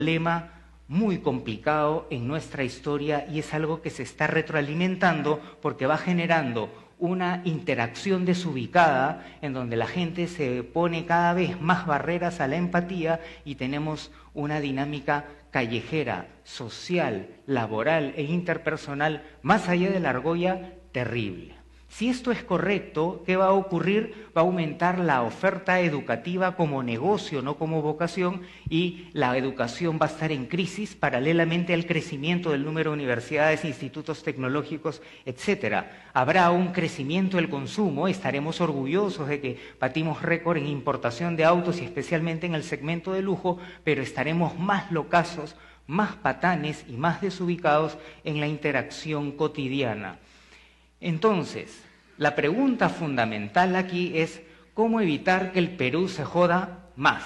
problema muy complicado en nuestra historia y es algo que se está retroalimentando porque va generando una interacción desubicada en donde la gente se pone cada vez más barreras a la empatía y tenemos una dinámica callejera, social, laboral e interpersonal más allá de la argolla terrible. Si esto es correcto, ¿qué va a ocurrir? Va a aumentar la oferta educativa como negocio, no como vocación, y la educación va a estar en crisis paralelamente al crecimiento del número de universidades, institutos tecnológicos, etcétera. Habrá un crecimiento del consumo, estaremos orgullosos de que batimos récord en importación de autos y especialmente en el segmento de lujo, pero estaremos más locazos, más patanes y más desubicados en la interacción cotidiana. Entonces, la pregunta fundamental aquí es ¿cómo evitar que el Perú se joda más?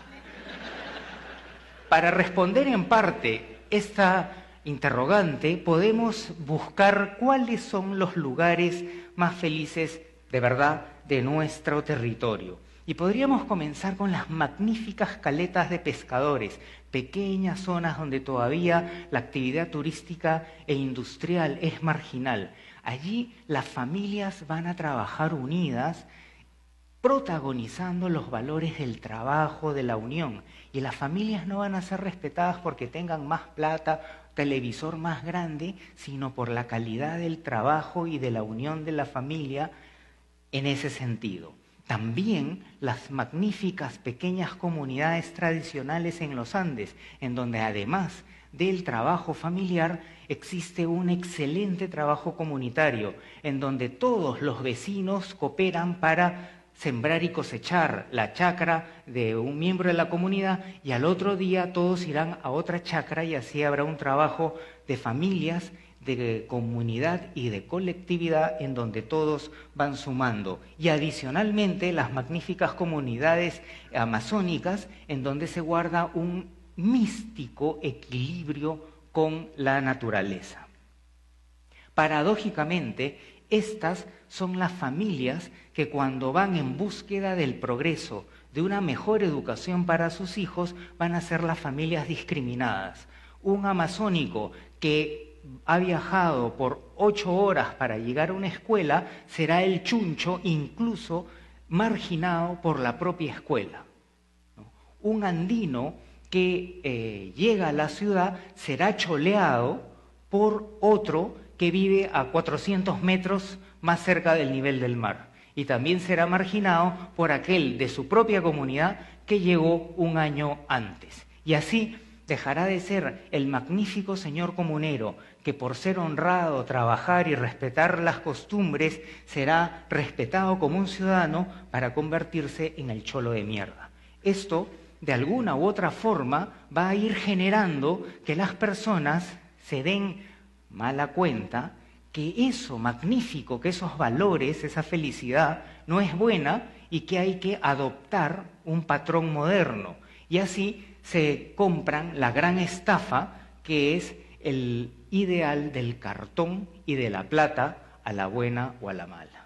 Para responder en parte esta interrogante, podemos buscar cuáles son los lugares más felices de verdad de nuestro territorio. Y podríamos comenzar con las magníficas caletas de pescadores, pequeñas zonas donde todavía la actividad turística e industrial es marginal. Allí las familias van a trabajar unidas, protagonizando los valores del trabajo, de la unión. Y las familias no van a ser respetadas porque tengan más plata, televisor más grande, sino por la calidad del trabajo y de la unión de la familia en ese sentido. También las magníficas pequeñas comunidades tradicionales en los Andes, en donde además del trabajo familiar existe un excelente trabajo comunitario, en donde todos los vecinos cooperan para sembrar y cosechar la chacra de un miembro de la comunidad y al otro día todos irán a otra chacra y así habrá un trabajo de familias, de comunidad y de colectividad en donde todos van sumando. Y adicionalmente las magníficas comunidades amazónicas en donde se guarda un místico equilibrio con la naturaleza. Paradójicamente, estas son las familias que cuando van en búsqueda del progreso, de una mejor educación para sus hijos, van a ser las familias discriminadas. Un amazónico que ha viajado por 8 horas para llegar a una escuela será el chuncho, incluso marginado por la propia escuela. Un andino que llega a la ciudad será choleado por otro que vive a 400 metros más cerca del nivel del mar. Y también será marginado por aquel de su propia comunidad que llegó un año antes. Y así dejará de ser el magnífico señor comunero que por ser honrado, trabajar y respetar las costumbres será respetado como un ciudadano para convertirse en el cholo de mierda. Esto, de alguna u otra forma, va a ir generando que las personas se den mala cuenta que eso magnífico, que esos valores, esa felicidad, no es buena y que hay que adoptar un patrón moderno. Y así se compran la gran estafa que es el ideal del cartón y de la plata a la buena o a la mala.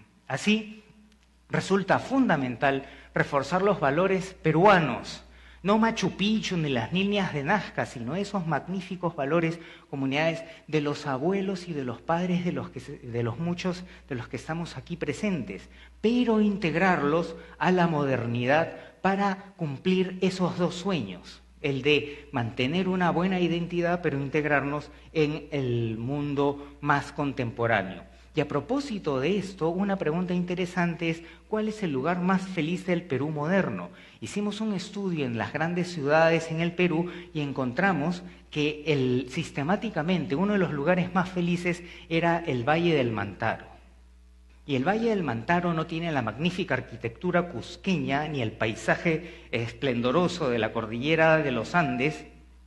Así resulta fundamental reforzar los valores peruanos, no Machu Picchu ni las líneas de Nazca, sino esos magníficos valores, comunidades de los abuelos y de los padres de los muchos de los que estamos aquí presentes, pero integrarlos a la modernidad para cumplir esos dos sueños, el de mantener una buena identidad, pero integrarnos en el mundo más contemporáneo. Y a propósito de esto, una pregunta interesante es, ¿cuál es el lugar más feliz del Perú moderno? Hicimos un estudio en las grandes ciudades en el Perú y encontramos que sistemáticamente uno de los lugares más felices era el Valle del Mantaro. Y el Valle del Mantaro no tiene la magnífica arquitectura cusqueña ni el paisaje esplendoroso de la cordillera de los Andes,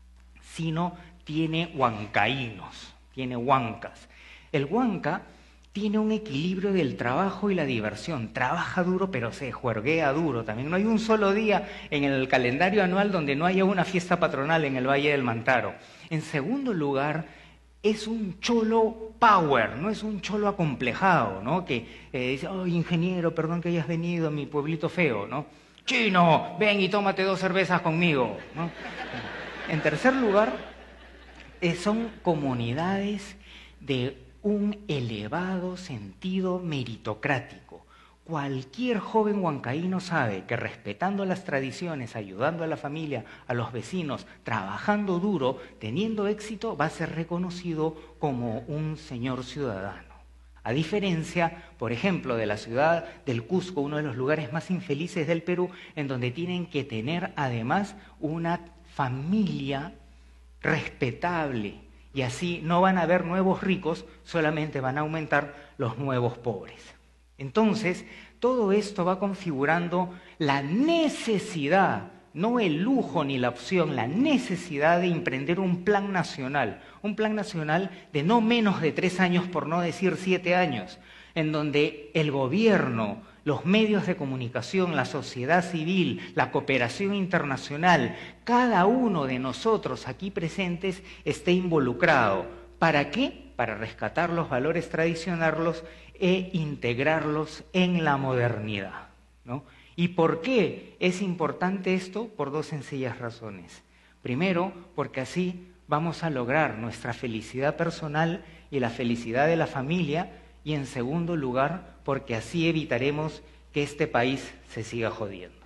sino tiene huancaínos, tiene huancas. El huanca tiene un equilibrio del trabajo y la diversión. Trabaja duro, pero se juerguea duro también. No hay un solo día en el calendario anual donde no haya una fiesta patronal en el Valle del Mantaro. En segundo lugar, es un cholo power, no es un cholo acomplejado, ¿no? Que dice, oh, ingeniero, perdón que hayas venido a mi pueblito feo, ¿no? Chino, ven y tómate 2 cervezas conmigo, ¿no? En tercer lugar, son comunidades de un elevado sentido meritocrático. Cualquier joven huancaíno sabe que respetando las tradiciones, ayudando a la familia, a los vecinos, trabajando duro, teniendo éxito, va a ser reconocido como un señor ciudadano. A diferencia, por ejemplo, de la ciudad del Cusco, uno de los lugares más infelices del Perú, en donde tienen que tener además una familia respetable, y así no van a haber nuevos ricos, solamente van a aumentar los nuevos pobres. Entonces, todo esto va configurando la necesidad, no el lujo ni la opción, la necesidad de emprender un plan nacional de no menos de 3 años, por no decir 7 años, en donde el gobierno, los medios de comunicación, la sociedad civil, la cooperación internacional, cada uno de nosotros aquí presentes esté involucrado. ¿Para qué? Para rescatar los valores tradicionales e integrarlos en la modernidad, ¿no? ¿Y por qué es importante esto? Por 2 sencillas razones. Primero, porque así vamos a lograr nuestra felicidad personal y la felicidad de la familia, y en segundo lugar, porque así evitaremos que este país se siga jodiendo.